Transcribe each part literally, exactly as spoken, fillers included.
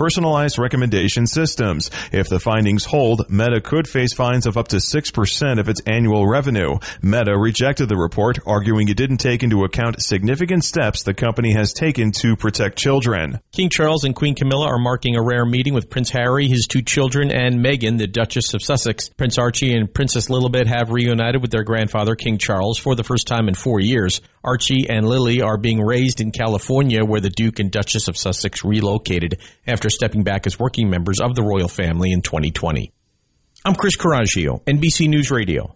personalized recommendation systems. If the findings hold, Meta could face fines of up to six percent of its annual revenue. Meta rejected the report, arguing it didn't take into account significant steps the company has taken to protect children. King Charles and Queen Camilla are marking a rare meeting with Prince Harry, his two children, and Meghan, the Duchess of Sussex. Prince Archie and Princess Lilibet have reunited with their grandfather, King Charles, for the first time in four years. Archie and Lily are being raised in California, where the Duke and Duchess of Sussex relocated after stepping back as working members of the royal family in twenty twenty. I'm Chris Coraggio, N B C News Radio.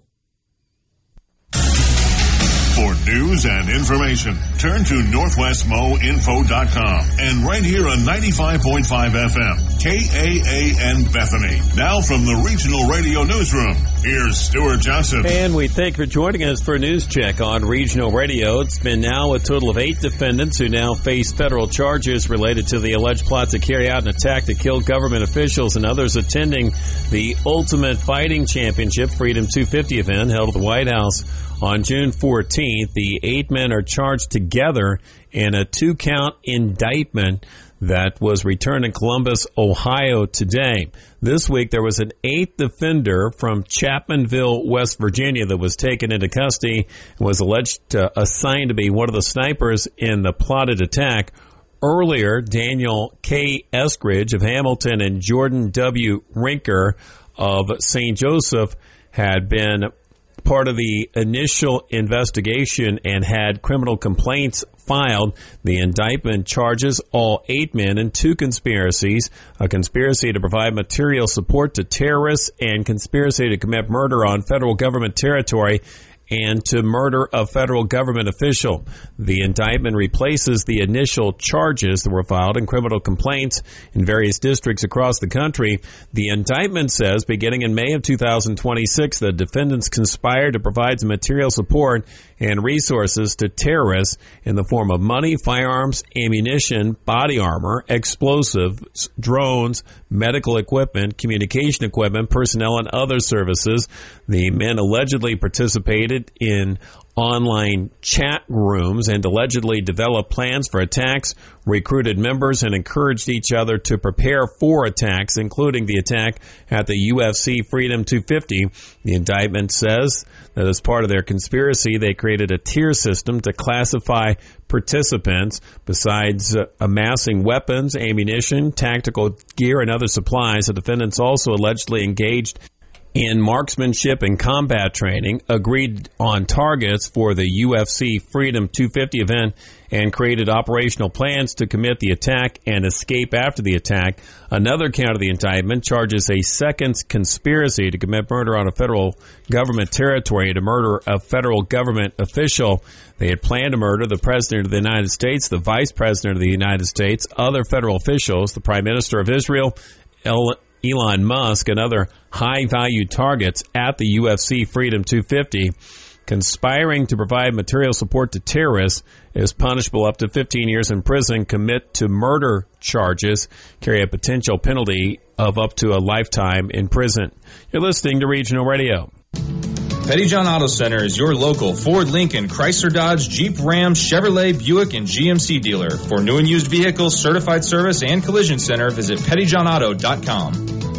For news and information, turn to northwest mo info dot com and right here on ninety-five point five F M, K A A N Bethany. Now from the Regional Radio Newsroom, here's Stuart Johnson. And we thank you for joining us for a news check on Regional Radio. It's been now a total of eight defendants who now face federal charges related to the alleged plot to carry out an attack that killed government officials and others attending the Ultimate Fighting Championship Freedom two fifty event held at the White House on June fourteenth. The eight men are charged together in a two-count indictment that was returned in Columbus, Ohio today. This week, there was an eighth offender from Chapmanville, West Virginia, that was taken into custody and was alleged to, assigned to be one of the snipers in the plotted attack. Earlier, Daniel K. Eskridge of Hamilton and Jordan W. Rinker of Saint Joseph had been part of the initial investigation and had criminal complaints filed. The indictment charges all eight men in two conspiracies: a conspiracy to provide material support to terrorists and conspiracy to commit murder on federal government territory and to murder a federal government official. The indictment replaces the initial charges that were filed in criminal complaints in various districts across the country. The indictment says, beginning in May of two thousand twenty-six, the defendants conspired to provide material support and resources to terrorists in the form of money, firearms, ammunition, body armor, explosives, drones, medical equipment, communication equipment, personnel, and other services. The men allegedly participated in online chat rooms and allegedly developed plans for attacks, recruited members, and encouraged each other to prepare for attacks, including the attack at the U F C Freedom two fifty. The indictment says that as part of their conspiracy, they created a tier system to classify participants. Besides uh, amassing weapons, ammunition, tactical gear, and other supplies, the defendants also allegedly engaged in marksmanship and combat training, agreed on targets for the U F C Freedom two fifty event, and created operational plans to commit the attack and escape after the attack. Another count of the indictment charges a second conspiracy to commit murder on a federal government territory and to murder a federal government official. They had planned to murder the President of the United States, the Vice President of the United States, other federal officials, the Prime Minister of Israel, El- Elon Musk, and other high-value targets at the U F C Freedom two fifty. Conspiring to provide material support to terrorists is punishable up to fifteen years in prison. Commit to murder charges carry a potential penalty of up to a lifetime in prison. You're listening to Regional Radio. Pettyjohn Auto Center is your local Ford, Lincoln, Chrysler, Dodge, Jeep, Ram, Chevrolet, Buick, and G M C dealer. For new and used vehicles, certified service, and collision center, visit pettyjohn auto dot com.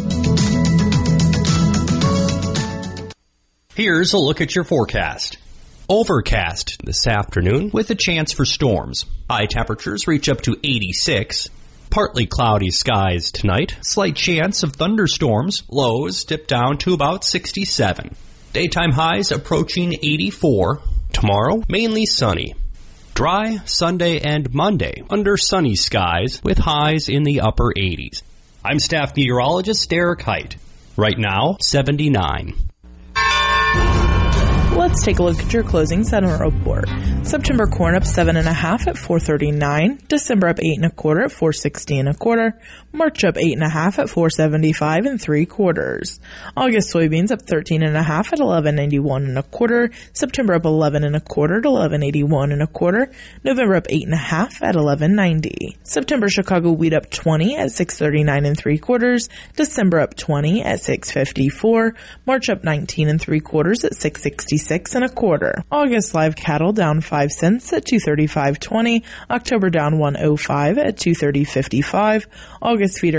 Here's a look at your forecast. Overcast this afternoon with a chance for storms. High temperatures reach up to eighty-six. Partly cloudy skies tonight. Slight chance of thunderstorms. Lows dip down to about sixty-seven. Daytime highs approaching eighty-four. Tomorrow, mainly sunny. Dry Sunday and Monday under sunny skies with highs in the upper eighties. I'm staff meteorologist Derek Height. Right now, seventy-nine. Let's take a look at your closing sentiment report. September corn up seven and a half at four thirty-nine. December up eight and a quarter at four sixty and a quarter. March up eight and a half at four seventy-five and three quarters. August soybeans up thirteen and a half at eleven ninety-one and a quarter. September up eleven and a quarter at eleven eighty-one and a quarter. November up eight and a half at eleven ninety. September Chicago wheat up twenty at six thirty-nine and three quarters. December up twenty at six fifty-four. March up nineteen and three quarters at six sixty-six and a quarter. August live cattle down five cents at two thirty-five twenty. October down one oh five at two thirty fifty-five. August feeder